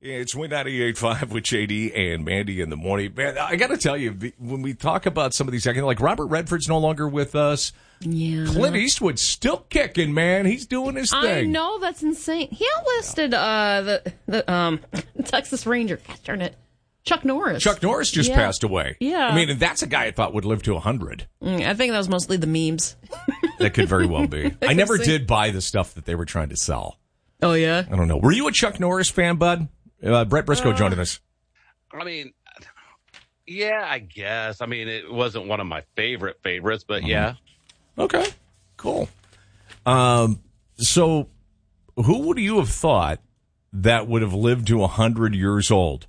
It's Win 98.5 with JD and Mandy in the morning. Man, I got to tell you, when we talk about some of these, like Robert Redford's no longer with us. Yeah. Clint Eastwood's still kicking, man. He's doing his thing. I know, that's insane. He outlisted the Texas Ranger. God darn it. Chuck Norris. Chuck Norris just passed away. Yeah. I mean, and that's a guy I thought would live to 100. I think that was mostly the memes. That could very well be. I never did buy the stuff that they were trying to sell. Oh, yeah? I don't know. Were you a Chuck Norris fan, bud? Brett Briscoe joining us. I mean, yeah, I guess. I mean, it wasn't one of my favorites, but yeah. Okay, cool. So who would you have thought that would have lived to 100 years old?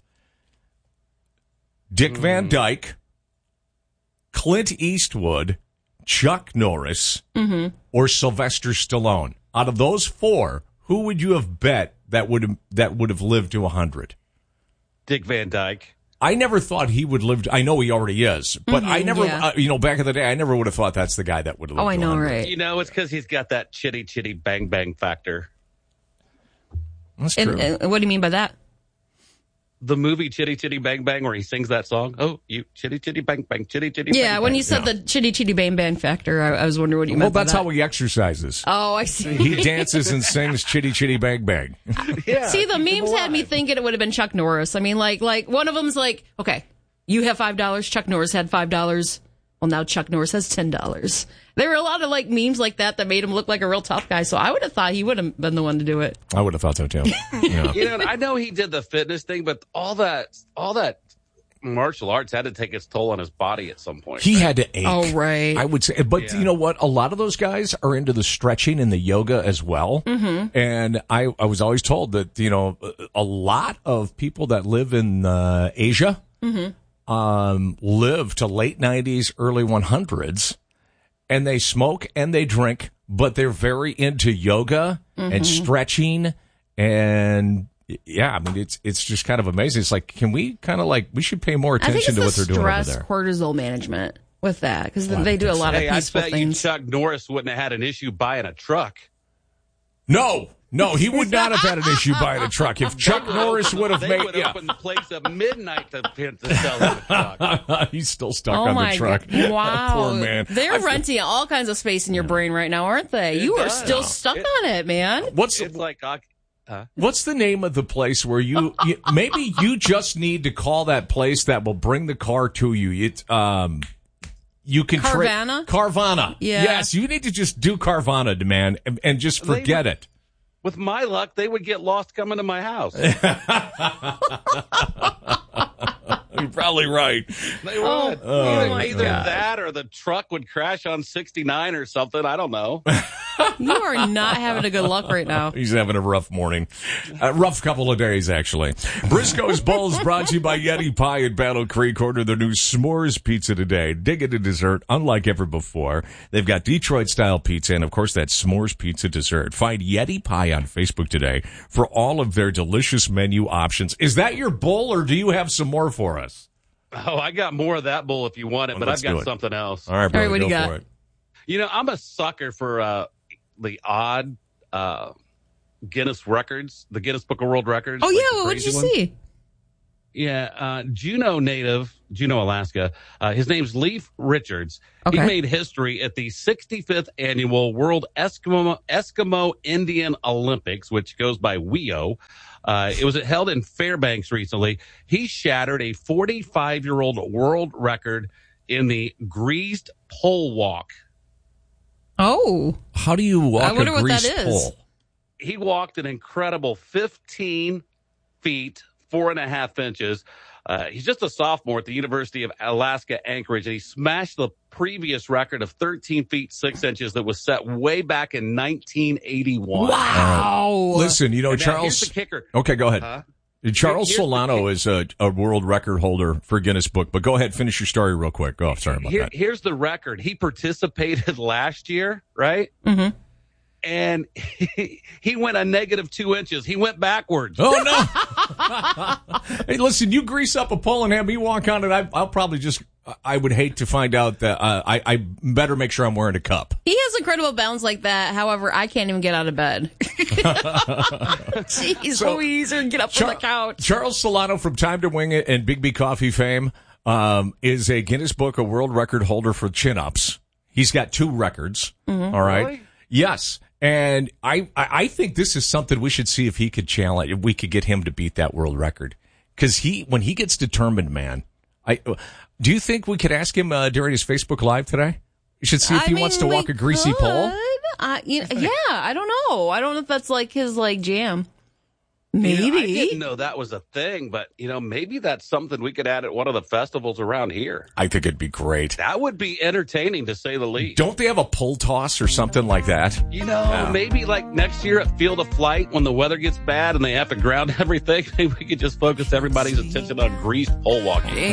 Dick Van Dyke, Clint Eastwood, Chuck Norris, or Sylvester Stallone? Out of those four, who would you have bet that would have lived to 100? Dick Van Dyke. I never thought he would live. I know he already is, but I never, back in the day, I never would have thought that's the guy that would have lived. Oh, I know, 100. right? You know, it's because he's got that chitty chitty bang bang factor. That's true. And what do you mean by that? The movie Chitty Chitty Bang Bang, where he sings that song. Oh, you chitty chitty bang bang, chitty chitty. Yeah, bang, when bang. you said the chitty chitty bang bang factor, I was wondering what you Well, meant by that's that. how he exercises. Oh, I see. He dances and sings chitty chitty bang bang. Yeah, See, the keep memes him had me alive. thinking it would have been Chuck Norris. I mean, like one of them's like, okay, you have $5. Chuck Norris had $5. Well, now Chuck Norris has $10. There were a lot of like memes like that made him look like a real tough guy. So I would have thought he would have been the one to do it. I would have thought so too. Yeah. You know, I know he did the fitness thing, but all that martial arts had to take its toll on his body at some point. He had to ache. Oh, right. I would say, but you know what? A lot of those guys are into the stretching and the yoga as well. Mm-hmm. And I was always told that, a lot of people that live in Asia live to late 90s, early 100s, and they smoke and they drink, but they're very into yoga and stretching and... Yeah, I mean, it's just kind of amazing. It's like, can we kind of we should pay more attention to what they're doing over stress there. cortisol management with that, because they do a lot of Hey, I peaceful bet things. you Chuck Norris wouldn't have had an issue buying a truck. No, he would not have had an issue buying a truck. If Chuck Norris would have They made... would open the place at midnight to sell him a truck. He's still stuck Oh on the my truck. God. Wow. Poor man. They're renting all kinds of space in your brain right now, aren't they? You are does. still stuck on it, man. What's the name of the place where you maybe you just need to call that place that will bring the car to you? You can Carvana? Carvana. Yeah. Yes, you need to just do Carvana, man, and just forget it. With my luck, they would get lost coming to my house. You're probably right. They would. Either God. that or the truck would crash on 69 or something. I don't know. You are not having a good luck right now. He's having a rough morning. Rough couple of days, actually. Briscoe's Bowls brought to you by Yeti Pie at Battle Creek. Order their new s'mores pizza today. Dig it a dessert unlike ever before. They've got Detroit-style pizza and, of course, that s'mores pizza dessert. Find Yeti Pie on Facebook today for all of their delicious menu options. Is that your bowl, or do you have some more for us? Oh, I got more of that bull if you want it, but let's I've do got it. something else. All right, brother, what do go you got? for it. You know, I'm a sucker for the odd Guinness records, the Guinness Book of World Records. Oh, like yeah, the what did you crazy ones. see? Yeah, Juneau native, Juneau, Alaska. His name's Leif Richards. Okay. He made history at the 65th Annual World Eskimo Indian Olympics, which goes by WEO. It was held in Fairbanks recently. He shattered a 45-year-old world record in the greased pole walk. Oh. How do you walk I wonder a what that greased is. pole? He walked an incredible 15 feet, 4.5 inches. He's just a sophomore at the University of Alaska Anchorage, and he smashed the previous record of 13 feet, 6 inches that was set way back in 1981. Wow. Listen, And now here's Charles... the kicker. Okay, go ahead. Huh? Charles Here's the Solano is a world record holder for Guinness Book, but go ahead, finish your story real quick. Go, sorry about that. Here's the record. He participated last year, right? Mm-hmm. And he went a -2 inches. He went backwards. Oh, no. Hey, listen, you grease up a pole and have me walk on it, I'll probably just I would hate to find out that I better make sure I'm wearing a cup. He has incredible balance like that. However, I can't even get out of bed. Jeez Louise, or get up from the couch. Charles Solano from Time to Wing It and Big B Coffee fame is a Guinness Book of World Record holder for chin-ups. He's got 2 records. All right. Really? Yes. And I think this is something we should see if he could challenge, if we could get him to beat that world record. Because when he gets determined, man, do you think we could ask him during his Facebook Live today? We should see if he wants to walk a greasy pole. Yeah, I don't know. I don't know if that's like his jam. Maybe. I didn't know that was a thing, but maybe that's something we could add at one of the festivals around here. I think it'd be great. That would be entertaining, to say the least. Don't they have a pole toss or something like that? Maybe like next year at Field of Flight, when the weather gets bad and they have to ground everything, maybe we could just focus everybody's attention on greased pole walking.